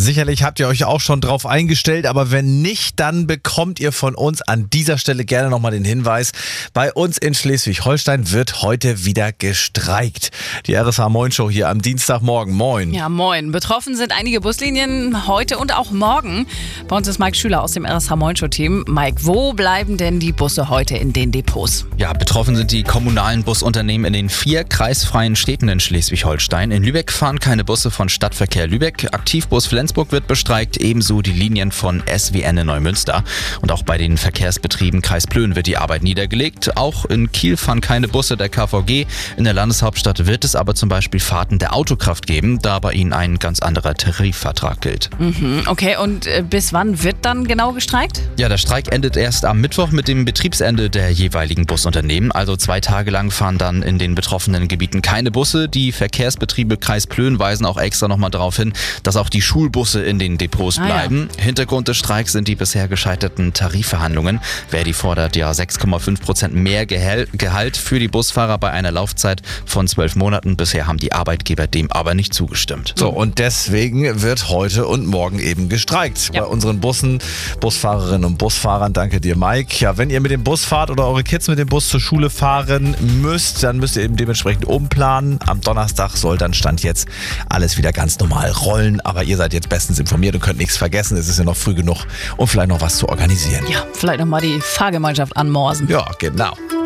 Sicherlich habt ihr euch auch schon drauf eingestellt, aber wenn nicht, dann bekommt ihr von uns an dieser Stelle gerne nochmal den Hinweis. Bei uns in Schleswig-Holstein wird heute wieder gestreikt. Die RSH Moin Show hier am Dienstagmorgen. Moin. Ja, moin. Betroffen sind einige Buslinien heute und auch morgen. Bei uns ist Mike Schüler aus dem RSH Moin Show Team. Mike, wo bleiben denn die Busse heute in den Depots? Ja, betroffen sind die kommunalen Busunternehmen in den 4 kreisfreien Städten in Schleswig-Holstein. In Lübeck fahren keine Busse von Stadtverkehr Lübeck. Aktivbus Flensburg wird bestreikt, ebenso die Linien von SWN in Neumünster. Und auch bei den Verkehrsbetrieben Kreis Plön wird die Arbeit niedergelegt. Auch in Kiel fahren keine Busse der KVG. In der Landeshauptstadt wird es aber zum Beispiel Fahrten der Autokraft geben, da bei ihnen ein ganz anderer Tarifvertrag gilt. Okay, und bis wann wird dann genau gestreikt? Ja, der Streik endet erst am Mittwoch mit dem Betriebsende der jeweiligen Busunternehmen. Also 2 Tage lang fahren dann in den betroffenen Gebieten keine Busse. Die Verkehrsbetriebe Kreis Plön weisen auch extra nochmal darauf hin, dass auch die Schulbusse in den Depots bleiben. Ja. Hintergrund des Streiks sind die bisher gescheiterten Tarifverhandlungen. Verdi fordert ja 6,5% mehr Gehalt für die Busfahrer bei einer Laufzeit von 12 Monaten. Bisher haben die Arbeitgeber dem aber nicht zugestimmt. So, und deswegen wird heute und morgen eben gestreikt. Ja. Bei unseren Bussen, Busfahrerinnen und Busfahrern. Danke dir, Mike. Ja, wenn ihr mit dem Bus fahrt oder eure Kids mit dem Bus zur Schule fahren müsst, dann müsst ihr eben dementsprechend umplanen. Am Donnerstag soll dann Stand jetzt alles wieder ganz normal rollen. Aber ihr seid jetzt bestens informiert und könnt nichts vergessen. Es ist ja noch früh genug, um vielleicht noch was zu organisieren. Ja, vielleicht nochmal die Fahrgemeinschaft anmorsen. Ja, genau.